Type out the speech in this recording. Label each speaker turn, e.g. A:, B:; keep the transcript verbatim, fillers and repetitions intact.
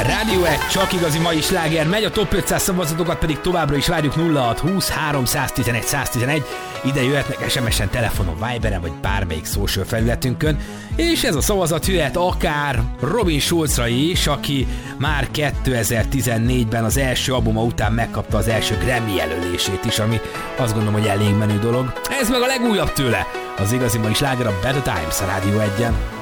A: Rádió egy, csak igazi mai sláger megy, a top ötszáz szavazatokat pedig továbbra is várjuk. Nulla hat húsz háromszáztizenegy száztizenegy. Ide jöhetnek es em es-en, telefonon, Viberen vagy bármelyik social felületünkön. És ez a szavazat jöhet akár Robin Schulzra is, aki már kétezer-tizennégyben az első albuma után megkapta az első Grammy jelölését is, ami azt gondolom, hogy elég menő dolog. Ez meg a legújabb tőle, az igazi mai sláger, a Better Times a Rádió egyen.